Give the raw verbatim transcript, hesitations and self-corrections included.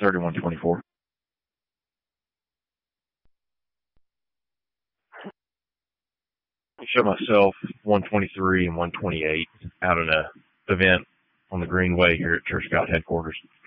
thirty-one twenty-four. I showed myself one twenty-three and one twenty-eight out at a event on the Greenway here at Church Scout headquarters.